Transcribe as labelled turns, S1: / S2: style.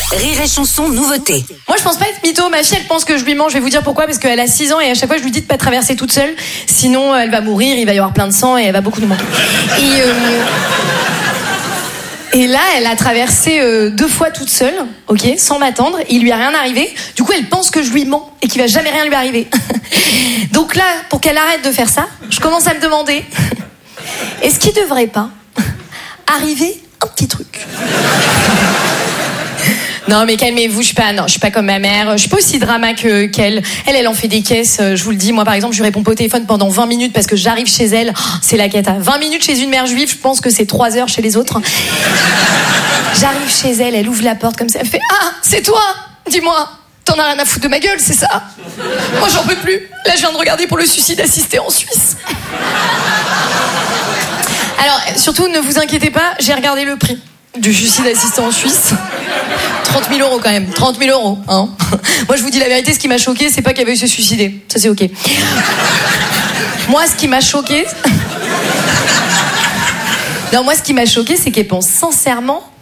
S1: Rire et chanson nouveauté.
S2: Moi, je pense pas être mytho. Ma fille, elle pense que je lui mens. Je vais vous dire pourquoi. Parce qu'elle a 6 ans et à chaque fois, je lui dis de pas traverser toute seule. Sinon, elle va mourir, il va y avoir plein de sang et elle va beaucoup nous manquer. Et là, elle a traversé 2 fois toute seule, ok, sans m'attendre. Il lui a rien arrivé. Du coup, elle pense que je lui mens et qu'il va jamais rien lui arriver. Donc là, pour qu'elle arrête de faire ça, je commence à me demander est-ce qu'il devrait pas arriver un petit truc? Non mais calmez-vous, je suis pas comme ma mère, je suis pas aussi drama qu'elle. Elle en fait des caisses, je vous le dis. Moi par exemple, je lui réponds pas au téléphone pendant 20 minutes parce que j'arrive chez elle, c'est la cata. 20 minutes chez une mère juive, je pense que c'est 3 heures chez les autres. J'arrive chez elle, elle ouvre la porte comme ça, elle fait « Ah, c'est toi? Dis-moi, t'en as rien à foutre de ma gueule, c'est ça? Moi j'en peux plus, là je viens de regarder pour le suicide assisté en Suisse. » Alors surtout, ne vous inquiétez pas, j'ai regardé le prix du suicide assisté en Suisse. 30 000 euros quand même, 30 000 euros. Hein. Moi je vous dis la vérité, ce qui m'a choqué, c'est pas qu'elle veuille se suicider. Ça c'est ok. Moi ce qui m'a choqué... Non, moi ce qui m'a choqué, c'est qu'elle pense sincèrement